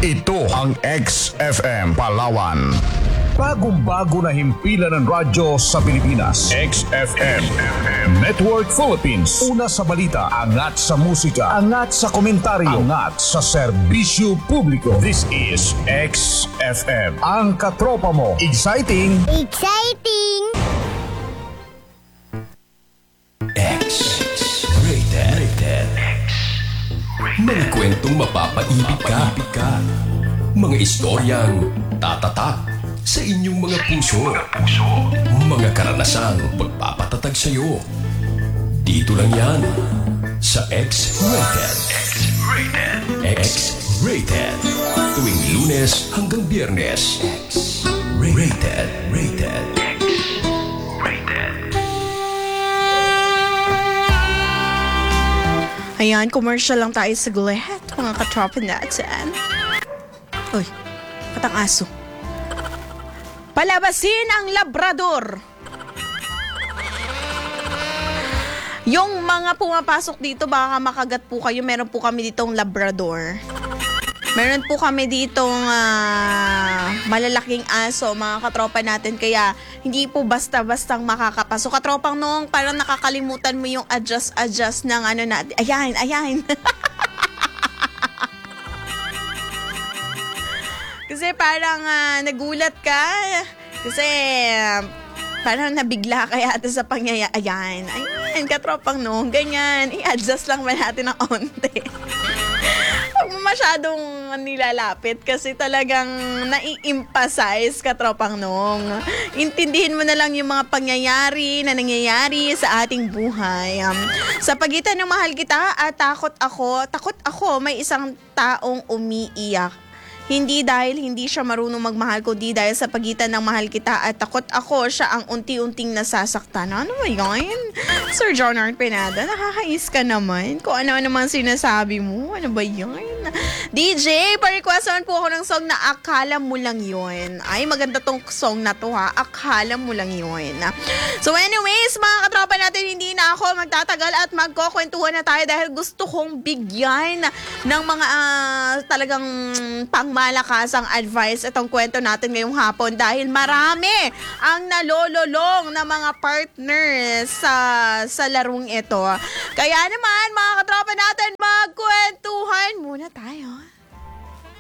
Ito ang XFM Palawan. Bagong-bago na himpilan ng radyo sa Pilipinas. XFM Network Philippines. Una sa balita, angat sa musika, angat sa komentaryo, angat sa serbisyo publiko. This is XFM. Ang katropa mo. Exciting! Exciting! X-Rated. Mga kwentong mapapaibig ka. Mga istoryang tatatak sa inyong mga puso. Mga karanasang pagpapatatag sa'yo. Dito lang yan sa X-Rated. X-Rated. Tuwing Lunes hanggang Biyernes. Rated. Ayan, commercial lang tayo sa saglit, mga katropa natin. Uy, patang aso. Palabasin ang labrador. Yung mga pumapasok dito, baka makagat po kayo. Meron po kami ditong labrador. Meron po kami ditong malalaking aso, mga katropa natin. Kaya hindi po basta-bastang makakapasok. Katropang noong parang nakakalimutan mo yung adjust ng ano natin. Ayan. Kasi parang nagulat ka. Kasi parang nabigla ka yata sa pangyayari. Ayan, katropang noong. Ganyan, i-adjust lang ba natin ng onte. Huwag mo masyadong nilalapit kasi talagang nai-emphasize katropang nong. Intindihin mo na lang yung mga pangyayari na nangyayari sa ating buhay. Sa pagitan ng mahal kita at takot ako, may isang taong umiiyak. Hindi dahil hindi siya marunong magmahal, kundi dahil sa pagitan ng mahal kita at takot ako, siya ang unti-unting nasasaktan. Ano ba yan? Sir John R. Pinada, nakakais ka naman. Kung ano naman sinasabi mo. Ano ba yan? DJ, pa-requestan po ako ng song na Akala Mo Lang Yun. Ay, maganda tong song na to ha. Akala Mo Lang Yun. So anyways, mga katropa natin, hindi na ako magtatagal at magkukwentuhan na tayo dahil gusto kong bigyan ng mga talagang pangmalakasang advice itong kwento natin ngayong hapon dahil marami ang nalololong na mga partners sa larong ito. Kaya naman, mga katropa natin, magkwentuhan muna tayo.